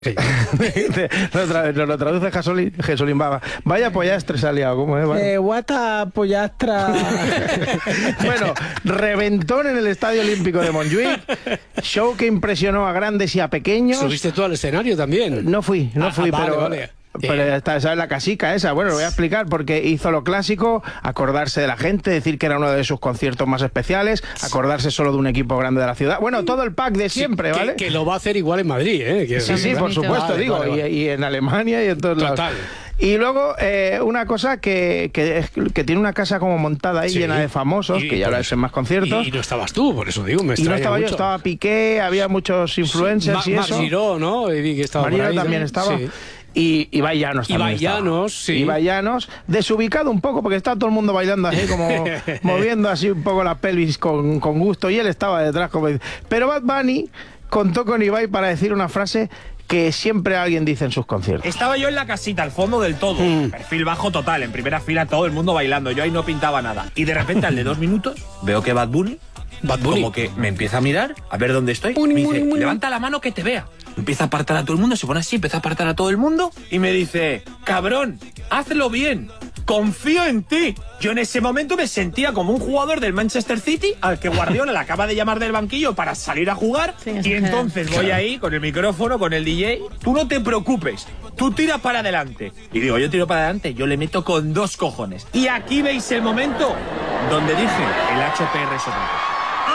Sí. Nos lo traduce Jesulín Baba. Vaya pollastre se ha liado, ¿cómo es? Vale. Guata pollastra. Bueno, reventón en el Estadio Olímpico de Montjuïc. Show que impresionó a grandes y a pequeños. ¿Subiste tú al escenario también? No fui, pero... Vale. Pero está, ¿sabes? La casica esa, bueno, lo voy a explicar porque hizo lo clásico, acordarse de la gente, decir que era uno de sus conciertos más especiales, acordarse solo de un equipo grande de la ciudad. Bueno, todo el pack de siempre, ¿vale? Que lo va a hacer igual en Madrid, ¿eh? Sí, por supuesto, vale, digo, vale. Y en Alemania y en todos lados. Total. Y luego una cosa que tiene una casa como montada ahí llena de famosos, que ya lo hacen más conciertos. Y no estabas tú, por eso digo, me Y no extraña estaba mucho. yo, estaba Piqué, había muchos influencers y eso. Marc Giró, ¿no? Y vi que estaba por Marino ahí, también ¿no? estaba. Sí. Y Ibai Llanos también Ibai Llanos, desubicado un poco, porque está todo el mundo bailando así, como moviendo así un poco la pelvis con gusto, y él estaba detrás. Pero Bad Bunny contó con Ibai para decir una frase que siempre alguien dice en sus conciertos. Estaba yo en la casita, al fondo del todo, perfil bajo total, en primera fila todo el mundo bailando, yo ahí no pintaba nada. Y de repente al de 2 minutos veo que Bad Bunny como que me empieza a mirar, a ver dónde estoy, me dice, levanta la mano que te vea. Empieza a apartar a todo el mundo, se pone así, empieza a apartar a todo el mundo y me dice, cabrón, hazlo bien, confío en ti. Yo en ese momento me sentía como un jugador del Manchester City al que Guardiola le acaba de llamar del banquillo para salir a jugar, y entonces voy ahí con el micrófono, con el DJ, tú no te preocupes, tú tiras para adelante. Y digo, yo tiro para adelante, yo le meto con 2 cojones. Y aquí veis el momento donde dije, el HPR es otra cosa.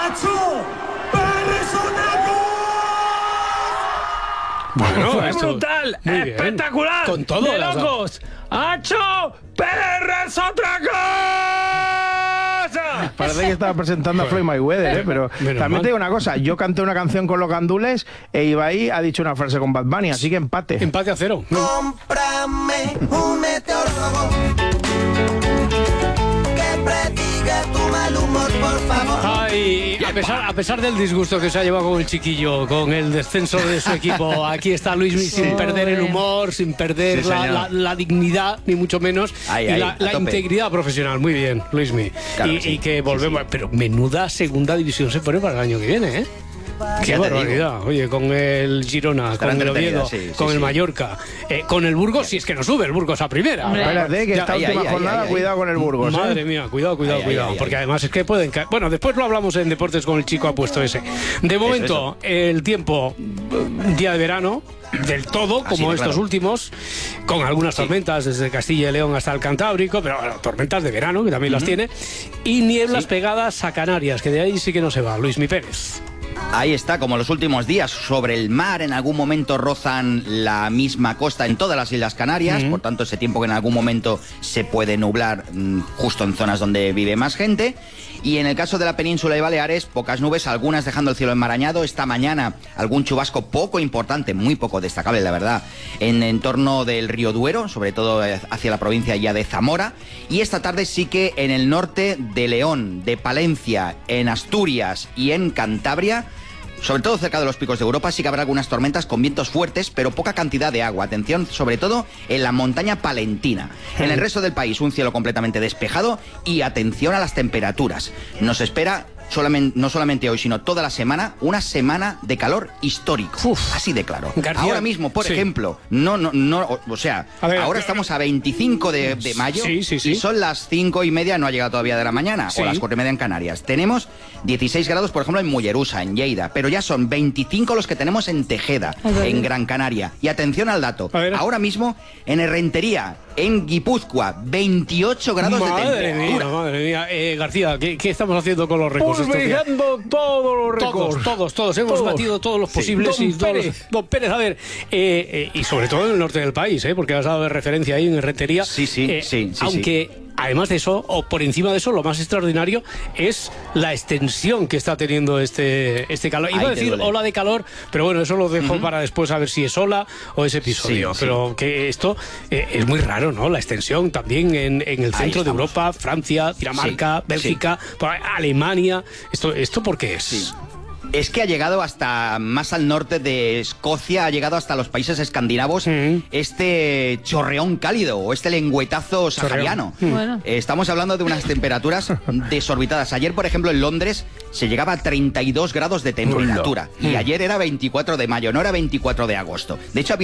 Bueno, ¡Es brutal! ¡Espectacular! Con todo, ¡de locos! ¡Hacho! ¡PR es otra cosa! Parece que estaba presentando a Floyd Mayweather, pero también te digo una cosa, yo canté una canción con los gandules e Ibai ha dicho una frase con Bad Bunny, así que empate. Empate a 0. Cómprame un meteorólogo que prediga tu mal humor, por favor. Ay, a pesar del disgusto que se ha llevado con el chiquillo, con el descenso de su equipo, aquí está Luismi sin perder el humor, sin perder la dignidad, ni mucho menos, y la integridad profesional. Muy bien, Luismi. Claro, y que volvemos, pero menuda segunda división se pone para el año que viene, ¿eh? Qué barbaridad. Oye, con el Girona, con el Oviedo, con el Mallorca, con el Burgos, si es que no sube el Burgos a primera. Espérate, que esta última jornada, cuidado con el Burgos. Madre mía, cuidado. Porque además es que pueden caer. Bueno, después lo hablamos en Deportes con el chico apuesto ese. De momento, el tiempo, día de verano, del todo, como estos últimos, con algunas tormentas desde Castilla y León hasta el Cantábrico, pero bueno, tormentas de verano, que también las tiene, y nieblas pegadas a Canarias, que de ahí sí que no se va. Luismi Pérez. Ahí está, como los últimos días, sobre el mar, en algún momento rozan la misma costa en todas las Islas Canarias, por tanto ese tiempo que en algún momento se puede nublar justo en zonas donde vive más gente. Y en el caso de la península y Baleares, pocas nubes, algunas dejando el cielo enmarañado. Esta mañana algún chubasco poco importante, muy poco destacable, la verdad, en torno del río Duero, sobre todo hacia la provincia ya de Zamora. Y esta tarde sí que en el norte de León, de Palencia, en Asturias y en Cantabria, sobre todo cerca de los picos de Europa, sí que habrá algunas tormentas con vientos fuertes, pero poca cantidad de agua. Atención, sobre todo en la montaña palentina. En el resto del país, un cielo completamente despejado y atención a las temperaturas. Nos espera no solamente hoy, sino toda la semana, una semana de calor histórico. Así de claro. García, ahora mismo, por ejemplo, ahora estamos a 25 de mayo y son las 5:30, no ha llegado todavía de la mañana, o las 4:30 en Canarias. Tenemos 16 grados, por ejemplo, en Mollerusa, en Lleida, pero ya son 25 los que tenemos en Tejeda, en Gran Canaria. Y atención al dato, ahora mismo en Errentería, en Guipúzcoa, 28 grados de temperatura. Madre mía. García, ¿qué estamos haciendo con los récords? Pulverizando todos los récords. Todos. Hemos batido todos los posibles. Don Pérez, a ver, y sobre todo en el norte del país, porque has dado de referencia ahí en Errentería. Sí. Aunque... Además de eso, o por encima de eso, lo más extraordinario es la extensión que está teniendo este calor. Iba a decir ola de calor, pero bueno, eso lo dejo para después a ver si es ola o es episodio. Pero que esto es muy raro, ¿no? La extensión también en el centro de Europa, Francia, Dinamarca, Bélgica, Alemania. ¿Esto por qué es? Es que ha llegado hasta más al norte de Escocia, ha llegado hasta los países escandinavos, este chorreón cálido o este lengüetazo sahariano. Bueno. Estamos hablando de unas temperaturas desorbitadas. Ayer, por ejemplo, en Londres se llegaba a 32 grados de temperatura y ayer era 24 de mayo, no era 24 de agosto. De hecho,